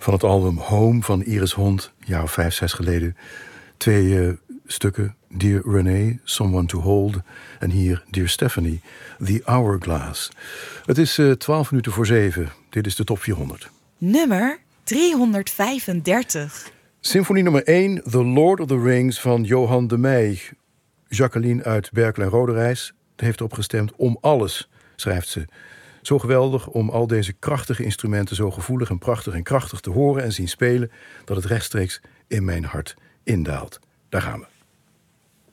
Van het album Home van Iris Hond, een jaar of 5, 6 geleden. 2 stukken, Dear Renee, Someone to Hold. En hier, Dear Stephanie, The Hourglass. Het is 7:12. Dit is de top 400. Nummer 335. Symfonie nummer 1, The Lord of the Rings van Johan de Meij. Jacqueline uit Berkel en Roderijs heeft erop gestemd om alles, schrijft ze. Zo geweldig om al deze krachtige instrumenten zo gevoelig en prachtig en krachtig te horen en zien spelen, dat het rechtstreeks in mijn hart indaalt. Daar gaan we.